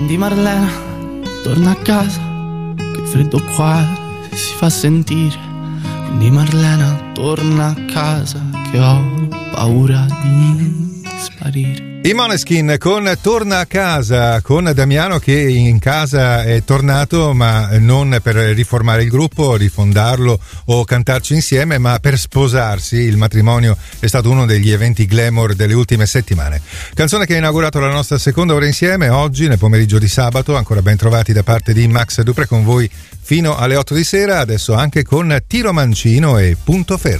Quindi Marlena, torna a casa, che il freddo qua si fa sentire. Quindi Marlena, torna a casa, che ho paura di sparire. I Måneskin con Torna a casa, con Damiano che in casa è tornato, ma non per riformare il gruppo, rifondarlo o cantarci insieme, ma per sposarsi. Il matrimonio è stato uno degli eventi glamour delle ultime settimane. Canzone che ha inaugurato la nostra seconda ora insieme oggi nel pomeriggio di sabato. Ancora ben trovati da parte di Max Dupre con voi fino alle 8 di sera, adesso anche con Tiro Mancino e Punto Ferro.